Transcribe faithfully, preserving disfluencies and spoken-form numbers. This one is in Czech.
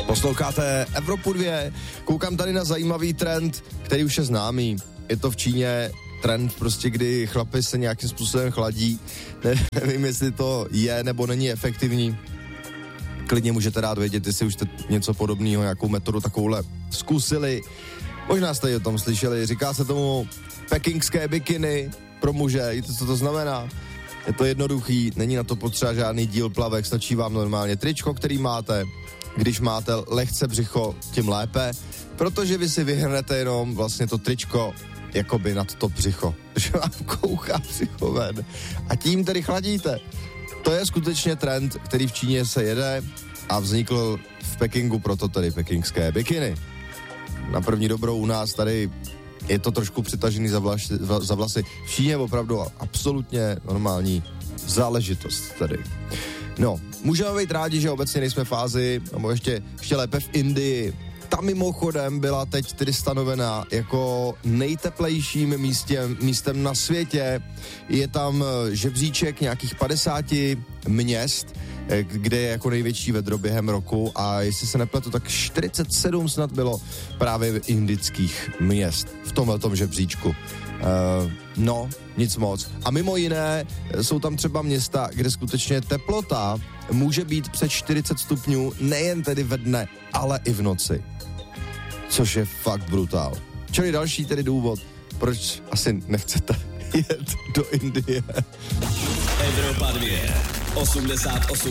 Posloucháte Evropu dva, koukám tady na zajímavý trend, který už je známý. Je to v Číně trend prostě, kdy chlapi se nějakým způsobem chladí. Ne, nevím, jestli to je nebo není efektivní. Klidně můžete rád vědět, jestli už jste něco podobného, nějakou metodu takovouhle zkusili. Možná jste o tom slyšeli, říká se tomu pekingské bikiny pro muže. Víte, co to znamená? Je to jednoduchý, není na to potřeba žádný díl plavek, stačí vám normálně tričko, který máte. Když máte lehce břicho, tím lépe, protože vy si vyhrnete jenom vlastně to tričko jakoby nad to břicho, že vám kouká břicho ven a tím tedy chladíte. To je skutečně trend, který v Číně se jede a vznikl v Pekingu, proto tedy pekingské bikiny. Na první dobrou u nás tady je to trošku přitažený za, vlaši, za vlasy. V Číně je opravdu absolutně normální záležitost tady. No, můžeme být rádi, že obecně nejsme v Ázii, nebo ještě, ještě lépe v Indii. Ta mimochodem byla teď tedy stanovená jako nejteplejším místem, místem na světě. Je tam žebříček nějakých padesáti měst, kde je jako největší vedro během roku a jestli se nepletu, tak čtyřicet sedm snad bylo právě indických měst v tomhletom žebříčku. Uh, no, nic moc. A mimo jiné jsou tam třeba města, kde skutečně teplota může být přes čtyřicet stupňů nejen tedy ve dne, ale i v noci. Což je fakt brutál. Čili další tedy důvod, proč asi nechcete jet do Indie. Evropa dva, osmdesát osm